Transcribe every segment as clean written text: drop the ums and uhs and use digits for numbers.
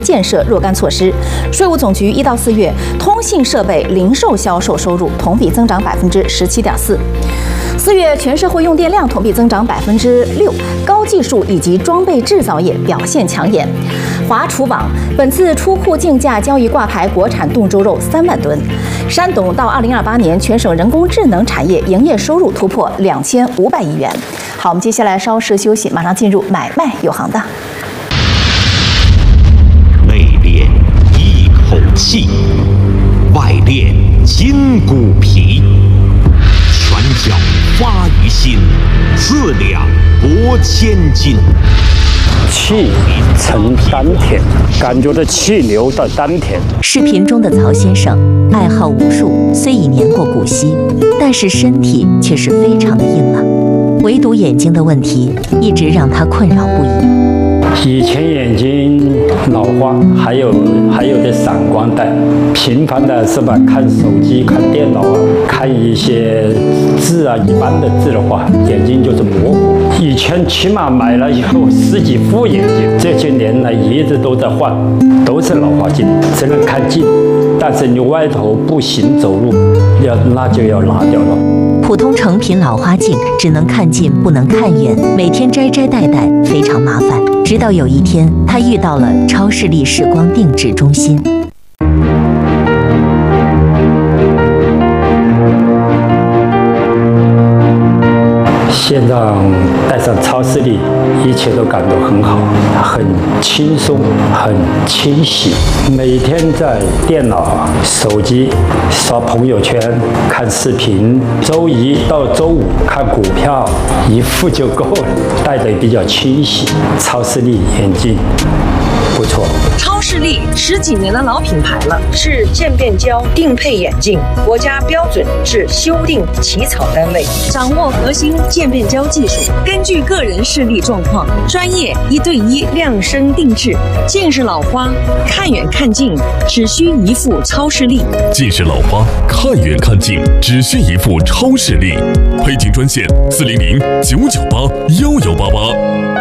建设若干措施。税务总局1到4月通信设备零售销售收入同比增长17.4%。4月全社会用电量同比增长6%，高技术以及装备制造业表现抢眼。华厨网本次出库竞价交易挂牌国产冻猪肉3万吨。山东到2028年全省人工智能产业营业收入突破2500亿元。好，我们接下来稍事休息，马上进入买卖有行当。 内敛一口气，外敛筋骨皮，拳脚发于心，四两拨千斤。 气沉丹田，感觉这气流到丹田。 视频中的曹先生爱好武术，虽已年过古稀，但是身体却是非常的硬朗。唯独眼睛的问题一直让他困扰不已。 以前眼睛老花，还有的散光带，频繁的是吧？看手机、看电脑啊，看一些字啊，一般的字的话，眼睛就是模糊。以前起码买了以后10几副眼镜，这些年来一直都在换，都是老花镜，只能看近，但是你外头步行走路，那就要拿掉了。 普通成品老花镜只能看近不能看远，每天摘摘戴戴非常麻烦。直到有一天，他遇到了超视力视光定制中心。 现在戴上超视力，一切都感到很好，很轻松，很清晰。每天在电脑、手机刷朋友圈、看视频，周一到周五看股票，一副就够了，戴得比较清晰。超视力眼镜不错。 超视力10几年的老品牌了，是渐变焦定配眼镜，国家标准制修订起草单位，掌握核心渐变焦技术，根据个人视力状况，专业1对1量身定制。近视老花看远看近只需一副超视力， 近视老花看远看近只需一副超视力。配镜专线400-998-1188。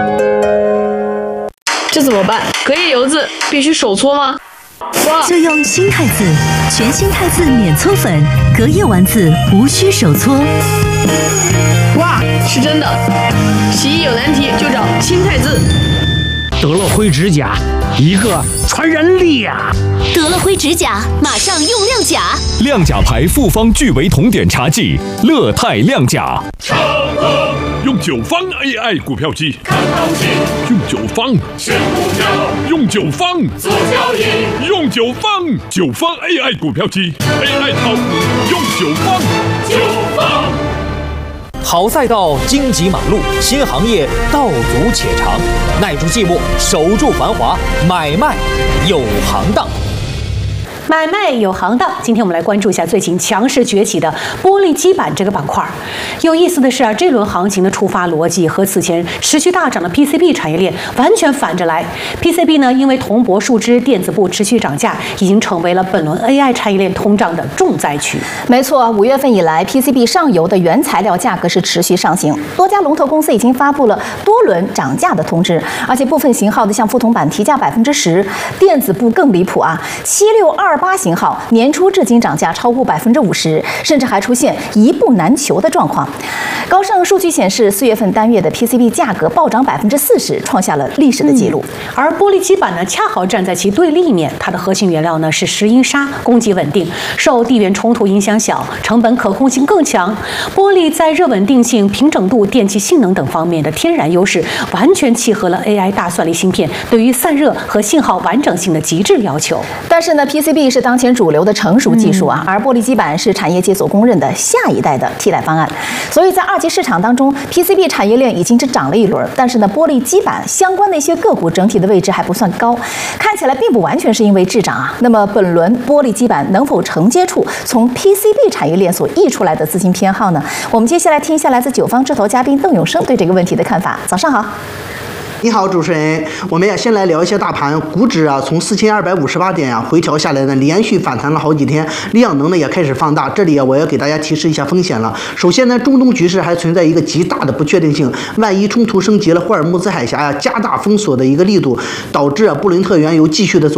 这怎么办？隔夜油渍必须手搓吗？ 就用新汰渍，全新汰渍免搓粉，隔夜丸子无需手搓。 哇，是真的！洗衣有难题就找新汰渍。 得了灰指甲，一个传染俩。 得了灰指甲，马上用亮甲。 亮甲牌复方聚维酮碘茶剂，乐泰亮甲。 用9方 AI 股票机看行情，用9方选股票，用9方做交易，用9方AI 股票机 AI 炒股，用9方。 好赛道，荆棘马路，新行业道阻且长，耐住寂寞，守住繁华，买卖有行当。 买卖有行当，今天我们来关注一下最近强势崛起的玻璃基板这个板块。有意思的是这轮行情的出发逻辑和此前持续大涨的 PCB 产业链完全反着来。PCB 呢，因为铜箔树脂电子部持续涨价，已经成为了本轮 AI 产业链通胀的重灾区。 没错，5月份以来 ，PCB 上游的原材料价格是持续上行，多家龙头公司已经发布了多轮涨价的通知，而且部分型号的像覆铜板提价10%，电子部更离谱啊，7628型号年初至今涨价超过50%，甚至还出现一部难求的状况。高盛数据显示，4月份单月的 PCB 价格暴涨40%，创下了历史的记录。 而玻璃基板呢，恰好站在其对立面，它的核心原料呢是石英砂，供给稳定，受地缘冲突影响小，成本可控性更强。玻璃在热稳定性、平整度、电气性能等方面的天然优势，完全契合了 AI 大算力芯片对于散热和信号完整性的极致要求。 但是呢 ，PCB 是当前主流的成熟技术啊，而玻璃基板是产业界所公认的下一代的替代方案。所以在二级市场当中 ，PCB 产业链已经涨了一轮，但是呢，玻璃基板相关的一些个股整体的位置还不算高，看起来并不完全是因为滞涨啊。那么本轮玻璃基板能否承接住从 PCB 产业链所溢出来的资金偏好呢？我们接下来听一下来自9方之头嘉宾邓永生对这个问题的看法。早上好。 你好，主持人，我们先来聊一下大盘，股指从4258点回调下来呢，连续反弹了好几天，量能呢也开始放大。这里我要给大家提示一下风险了。首先呢，中东局势还存在一个极大的不确定性，万一冲突升级了，霍尔木兹海峡加大封锁的一个力度，导致布伦特原油继续的走